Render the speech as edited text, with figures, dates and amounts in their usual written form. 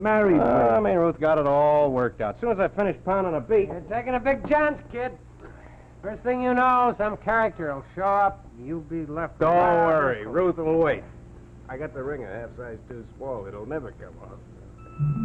Married me. Ruth got it all worked out. As soon as I finish pounding a beat... You're taking a big chance, kid. First thing you know, some character will show up, and you'll be left... Don't worry. Ruth will wait. I got the ring a half size too small. It'll never come off.